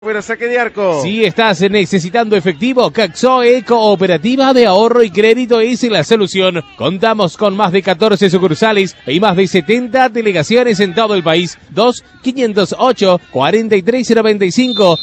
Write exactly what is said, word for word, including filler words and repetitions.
Bueno, saque de arco. Si estás necesitando efectivo, Caxoe Cooperativa de Ahorro y Crédito es la solución. Contamos con más de catorce sucursales y más de setenta delegaciones en todo el país. dos, quinientos ocho, cuarenta y tres noventa y cinco